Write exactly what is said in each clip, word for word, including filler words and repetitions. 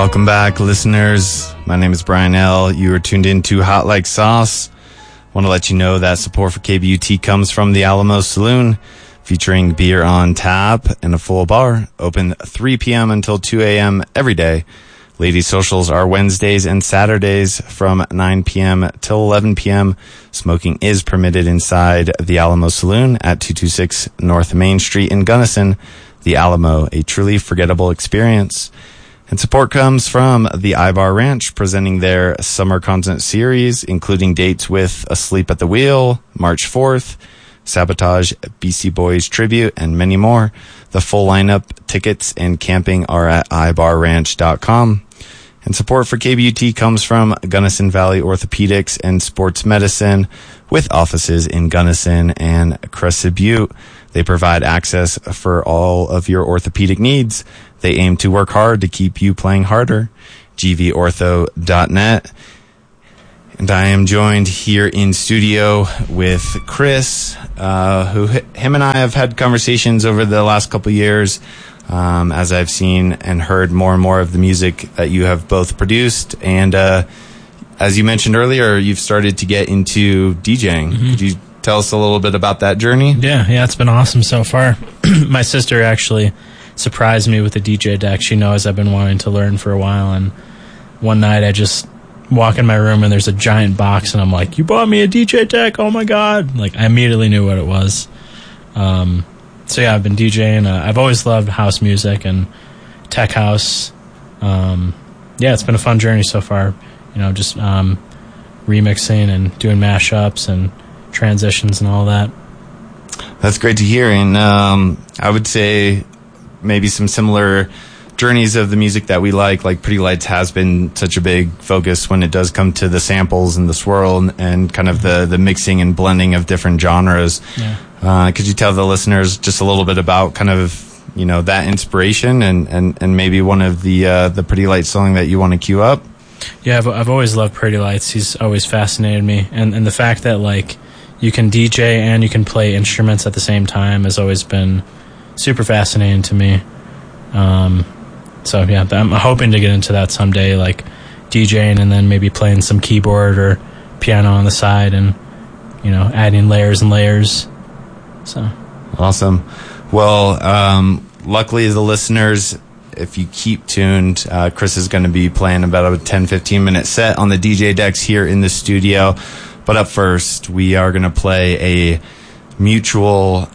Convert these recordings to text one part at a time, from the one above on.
Welcome back, listeners. My name is Brian L. You are tuned in to Hot Like Sauce. I want to let you know that support for K B U T comes from the Alamo Saloon, featuring beer on tap and a full bar, open three p.m. until two a.m. every day. Ladies' socials are Wednesdays and Saturdays from nine p.m. till eleven p.m. Smoking is permitted inside the Alamo Saloon at two twenty-six North Main Street in Gunnison. The Alamo, a truly forgettable experience. And support comes from the iBar Ranch, presenting their summer content series, including dates with Asleep at the Wheel, March fourth, Sabotage, B C Boys Tribute, and many more. The full lineup, tickets, and camping are at i bar ranch dot com. And support for K B U T comes from Gunnison Valley Orthopedics and Sports Medicine, with offices in Gunnison and Crescent Butte. They provide access for all of your orthopedic needs. They aim to work hard to keep you playing harder. G V ortho dot net. And I am joined here in studio with Chris, uh, who him and I have had conversations over the last couple of years, um, as I've seen and heard more and more of the music that you have both produced. And uh, as you mentioned earlier, you've started to get into DJing. Mm-hmm. Could you tell us a little bit about that journey? Yeah, yeah, it's been awesome so far. My sister actually surprised me with a D J deck. She knows I've been wanting to learn for a while, and one night I just walk in my room and there's a giant box, and I'm like, you bought me a D J deck? Oh my god. Like, I immediately knew what it was. Um, so yeah, I've been DJing. Uh, I've always loved house music and tech house. Um, yeah, it's been a fun journey so far. You know, just um, remixing and doing mashups and transitions and all that. That's great to hear. And um, I would say maybe some similar journeys of the music that we like, like Pretty Lights has been such a big focus when it does come to the samples and the swirl and, and kind of the, the mixing and blending of different genres. Yeah. Uh, could you tell the listeners just a little bit about kind of, you know, that inspiration and, and, and maybe one of the uh, the Pretty Lights song that you want to cue up? Yeah, I've, I've always loved Pretty Lights. He's always fascinated me. And, and the fact that, like, you can D J and you can play instruments at the same time has always been super fascinating to me. Um, so yeah, I'm hoping to get into that someday, like DJing and then maybe playing some keyboard or piano on the side, and, you know, adding layers and layers. So awesome. Well, um, luckily the listeners, if you keep tuned, uh, Chris is going to be playing about a ten, fifteen minute set on the D J decks here in the studio. But up first, we are going to play a mutual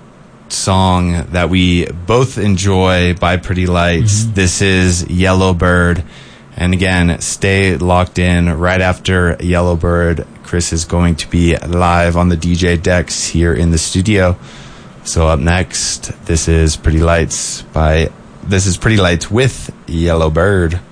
song that we both enjoy by Pretty Lights. Mm-hmm. This is Yellowbird. And again, stay locked in. Right after Yellowbird, Chris is going to be live on the D J decks here in the studio. So up next, this is Pretty Lights by, this is Pretty Lights with Yellowbird.